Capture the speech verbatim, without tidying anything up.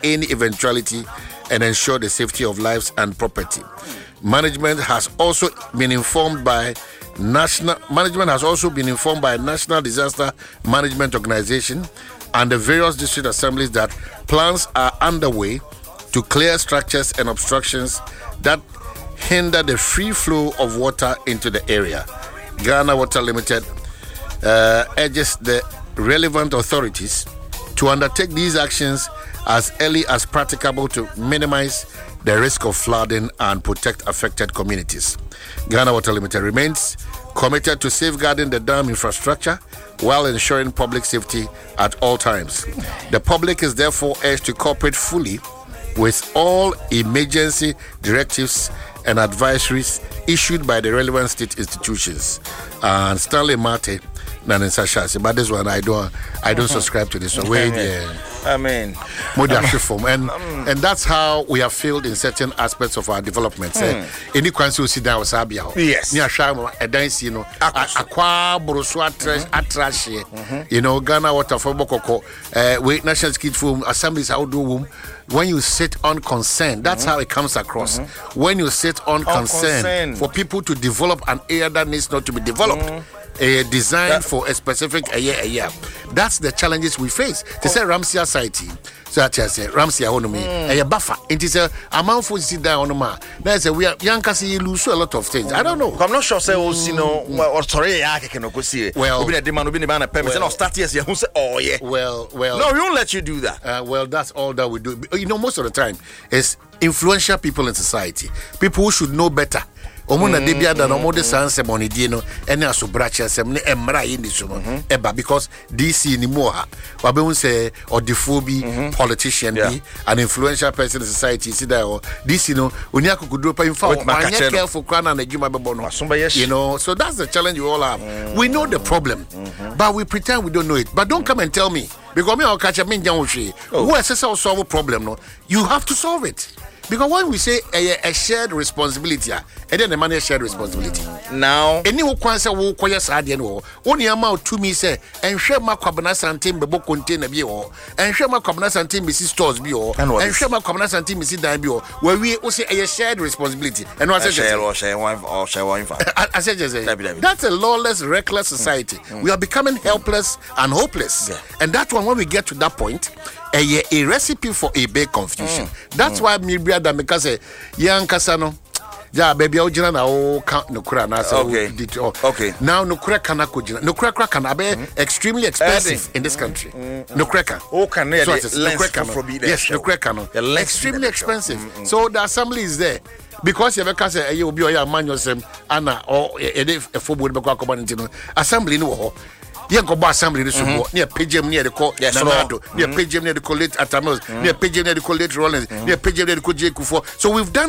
any eventuality and ensure the safety of lives and property. Management has also been informed by national management has also been informed by National Disaster Management Organization and the various district assemblies that plans are underway to clear structures and obstructions that hinder the free flow of water into the area. Ghana Water Limited uh, urges the relevant authorities to undertake these actions as early as practicable to minimize the risk of flooding and protect affected communities. Ghana Water Limited remains committed to safeguarding the dam infrastructure while ensuring public safety at all times. The public is therefore urged to cooperate fully with all emergency directives and advisories issued by the relevant state institutions. And Stanley Mate, but this one I don't I don't subscribe to this one. Wait, yeah. I mean, and and that's how we have failed in certain aspects of our development. Mm. Any council sit down with Sabia. Yes. Near Shama, a dance, you know, aqua borosua atrash, you know, Ghana Water for Bokoko, uh, wait, National Skid Forum, assemblies how do womb. When you sit on consent, that's mm-hmm. how it comes across. Mm-hmm. When you sit on, on consent, consent for people to develop an area that needs not to be developed. Mm-hmm. A design that, for a specific a year, a year. That's the challenges we face. They say Ramsey Society, so I say Ramsey Ahonomi, a buffer. It is a amount for sit down on ma. That's a we are young kasi lose a lot of things. I don't know. I'm not sure. Say, you know, or sorry, I can go see. Well, we demand, we demand a permit. No, start yes, who say, oh yeah. Well, well. No, we won't let you do that. Uh, well, that's all that we do. You know, most of the time, it's influential people in society, people who should know better. Omuna debia da no mode sanse monidi no ene asobrache asem ne emra yi ni so no eba because D C ni mo ha wabe hun say odifo bi politician bi an influential person in society see that D C no oni akukudro pa infa o anya careful kwana na adwuma bebo no you know, so that's the challenge we all have. Mm-hmm. We know the problem, mm-hmm. but we pretend we don't know it. But don't come and tell me because me I'll catch a minjan wo who assess how solve a problem no, you have to solve it. Because when we say a, a shared responsibility, and then the money shared responsibility. Now, any who can say, "Who quite sad and all." Only amount to me say, "And share my cabana santim bebo container be all, and share my cabana santim be stores be all, and share my cabana santim be dime be all." Where we also a shared responsibility. And what I said, share or share one or share one. I said, that's a lawless, reckless society. Mm. We are becoming helpless and hopeless. Yeah. And that one, when we get to that point. A, a recipe for a big confusion. Mm. That's mm. why me brother because say young kasano yeah baby ojina na o count no kura na so okay. Oh. Okay. Now no kura kana ko jina no kura kura kana be mm. extremely expensive mm. in this country. Mm. No kura kan o kan no yes no kura kan extremely expensive. Mm. So the assembly is there. Because you have a say you be your man yourself ana or a football be kwa koba ntino assembly no ho yeah, go back assembly this support near P G M near the call Nanado near P G M near the call late Atamos near P G M near the call late Rollins near P G M near the call J Kufuor. So we've done